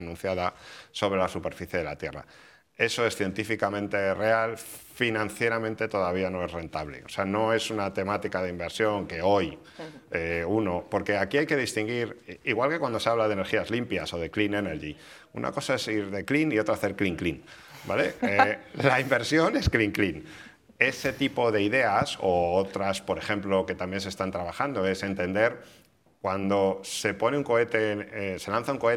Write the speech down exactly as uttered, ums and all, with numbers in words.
anunciada sobre la superficie de la Tierra. Eso es científicamente real, financieramente todavía no es rentable. O sea, no es una temática de inversión que hoy eh, uno... Porque aquí hay que distinguir, igual que cuando se habla de energías limpias o de clean energy, una cosa es ir de clean y otra hacer clean clean, ¿vale? Eh, la inversión es clean clean. Ese tipo de ideas, o otras, por ejemplo, que también se están trabajando, es entender cuando se pone un cohete, eh, se lanza un cohete